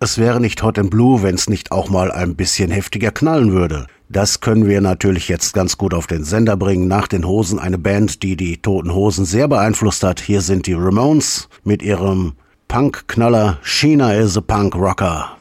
es wäre nicht Hot and Blue, wenn es nicht auch mal ein bisschen heftiger knallen würde. Das können wir natürlich jetzt ganz gut auf den Sender bringen. Nach den Hosen eine Band, die die Toten Hosen sehr beeinflusst hat. Hier sind die Ramones mit ihrem Punk-Knaller Sheena is a Punk Rocker.